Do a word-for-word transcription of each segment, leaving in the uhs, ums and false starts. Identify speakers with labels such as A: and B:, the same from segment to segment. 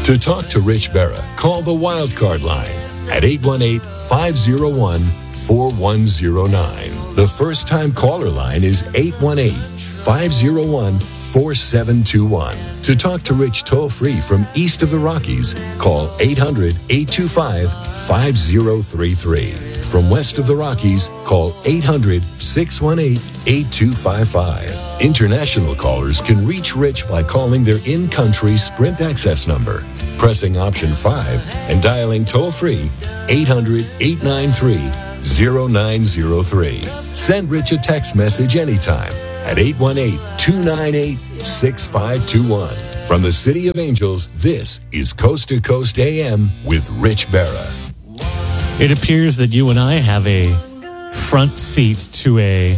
A: To talk to Rich Berra, call the Wildcard line at eight one eight, five oh one, four one oh nine. The first-time caller line is eight one eight, five oh one, four seven two one. To talk to Rich toll-free from east of the Rockies, call eight hundred, eight two five, five oh three three. From west of the Rockies, call eight hundred, six one eight, eight two five five. International callers can reach Rich by calling their in-country Sprint access number, pressing option five, and dialing toll-free eight hundred, eight nine three, oh nine oh three. Send Rich a text message anytime at eight one eight, two nine eight, six five two one. From the City of Angels, this is Coast to Coast A M with Rich Berra.
B: It appears that you and I have a front seat to a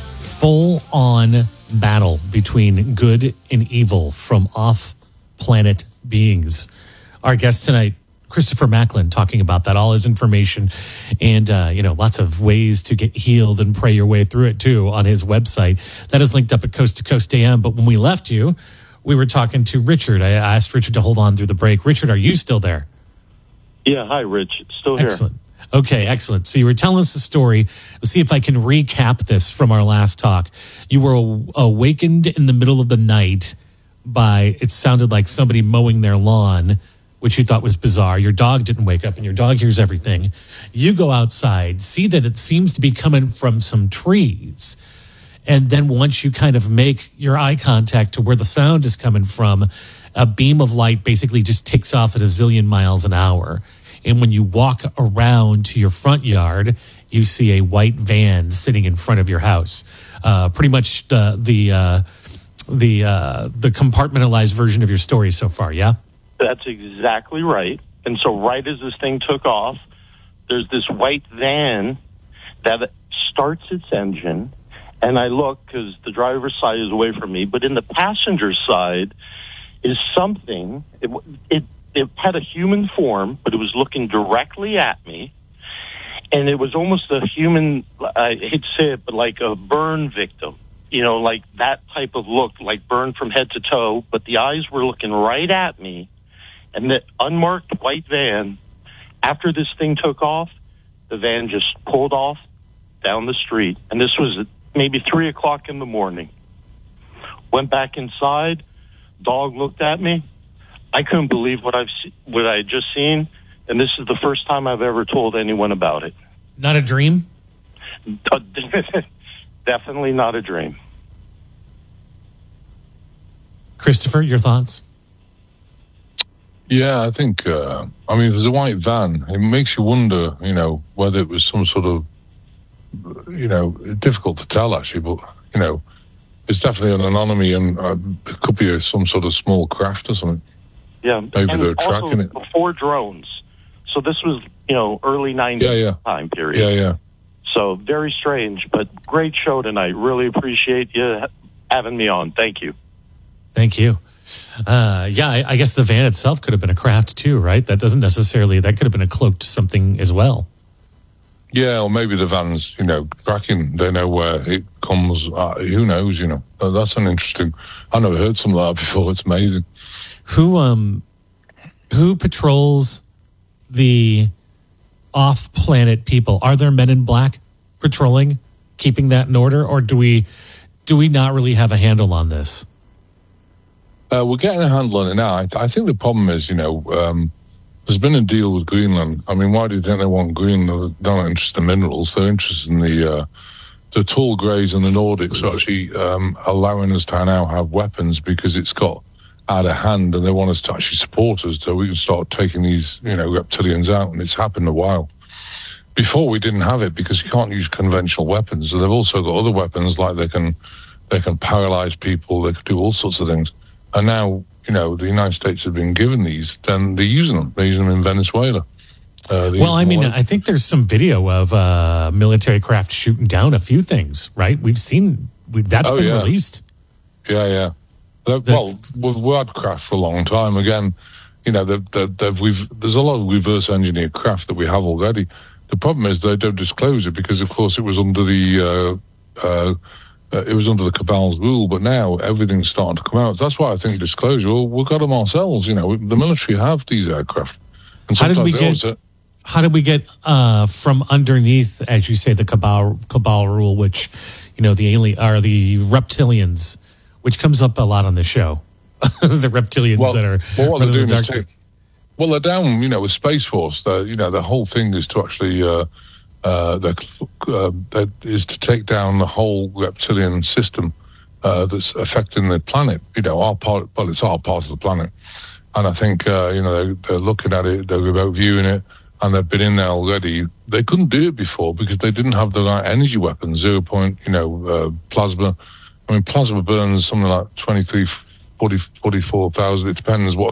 B: full-on battle between good and evil from off-planet beings. Our guest tonight, Christopher Macklin, talking about that, all his information, and uh, you know, lots of ways to get healed and pray your way through it too on his website. That is linked up at Coast to Coast A M. But when we left you, we were talking to Richard. I asked Richard to hold on through the break. Richard, are you still there?
C: Yeah, hi, Rich. Still here.
B: Excellent. Okay, excellent. So you were telling us a story. Let's see if I can recap this from our last talk. You were aw- awakened in the middle of the night by, it sounded like somebody mowing their lawn, which you thought was bizarre. Your dog didn't wake up, and your dog hears everything. You go outside, see that it seems to be coming from some trees. And then once you kind of make your eye contact to where the sound is coming from, a beam of light basically just takes off at a zillion miles an hour. And when you walk around to your front yard, you see a white van sitting in front of your house. Uh, pretty much the the uh, the uh, the compartmentalized version of your story so far, yeah?
C: That's exactly right. And so right as this thing took off, there's this white van that starts its engine, and I look because the driver's side is away from me, but in the passenger side is something. It, it It had a human form, but it was looking directly at me. And it was almost a human, I hate to say it, but like a burn victim. You know, like that type of look, like burned from head to toe. But the eyes were looking right at me. And the unmarked white van, after this thing took off, the van just pulled off down the street. And this was maybe three o'clock in the morning. Went back inside. Dog looked at me. I couldn't believe what I've se- what I had just seen, and this is the first time I've ever told anyone about it.
B: Not a dream?
C: Definitely not a dream.
B: Christopher, your thoughts?
D: Yeah, I think, uh, I mean, if there's a white van, it makes you wonder, you know, whether it was some sort of, you know, difficult to tell actually, but, you know, it's definitely an anomaly, and uh, it could be a, some sort of small craft or something.
C: Yeah,
D: maybe
C: and
D: they're
C: also
D: tracking it.
C: Before drones. So this was, you know, early nineties
D: yeah, yeah.
C: time period.
D: Yeah, yeah.
C: So very strange, but great show tonight. Really appreciate you having me on. Thank you.
B: Thank you. Uh, yeah, I, I guess the van itself could have been a craft too, right? That doesn't necessarily, that could have been a cloaked something as well.
D: Yeah, or maybe the van's, you know, tracking. They know where it comes. Uh, who knows, you know. That's an interesting, I never heard something like that before. It's amazing.
B: Who um, who patrols the off-planet people? Are there men in black patrolling, keeping that in order, or do we do we not really have a handle on this?
D: Uh, we're getting a handle on it now. I, I think the problem is, you know, um, there's been a deal with Greenland. I mean, why do you think they want Greenland? They're not interested in minerals. They're interested in the uh, the tall greys and the Nordics are actually um, allowing us to now have weapons because it's got out of hand, and they want us to actually support us so we can start taking these, you know, reptilians out, and it's happened a while. Before we didn't have it because you can't use conventional weapons. So they've also got other weapons, like they can they can paralyze people, they can do all sorts of things. And now, you know, the United States have been given these, then they're using them. They're using them in Venezuela. Uh,
B: well, I mean, I think there's some video of uh, military craft shooting down a few things, right? We've seen, we've, that's
D: oh,
B: been
D: yeah.
B: released.
D: Yeah, yeah. Well, we've, we've had craft for a long time. Again, you know, they've, they've, they've, we've, there's a lot of reverse engineered craft that we have already. The problem is they don't disclose it because, of course, it was under the uh, uh, uh, it was under the cabal's rule, but now everything's starting to come out. That's why I think disclosure, well, we've got them ourselves. You know, the military have these aircraft. And
B: how did we get?
D: Also,
B: how did we get uh, from underneath, as you say, the cabal cabal rule, which you know the alien are the reptilians, which comes up a lot on the show. The reptilians
D: well,
B: that are
D: well, what they're doing
B: the
D: is take, well, they're down. You know, with Space Force. You know, the whole thing is to actually. Uh, Uh, that, uh, that is to take down the whole reptilian system uh, that's affecting the planet. You know, our part, well, it's our part of the planet. And I think, uh, you know, they're, they're looking at it, they're about viewing it, and they've been in there already. They couldn't do it before because they didn't have the right energy weapons, zero point, you know, uh, plasma. I mean, plasma burns something like twenty-three, forty, forty-four thousand. It depends what